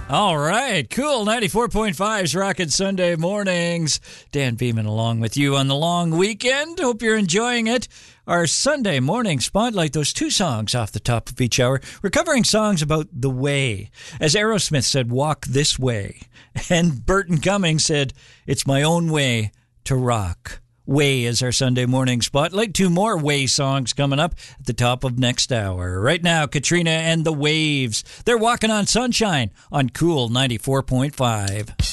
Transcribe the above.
All right, cool. 94.5's Rockin' Sunday Mornings. Dan Beeman along with you on the long weekend. Hope you're enjoying it. Our Sunday morning spotlight, those two songs off the top of each hour. We're covering songs about the way. As Aerosmith said, walk this way. And Burton Cummings said, it's my own way to rock. Way is our Sunday morning spotlight. Two more Way songs coming up at the top of next hour. Right now, Katrina and the Waves. They're walking on sunshine on Cool 94.5.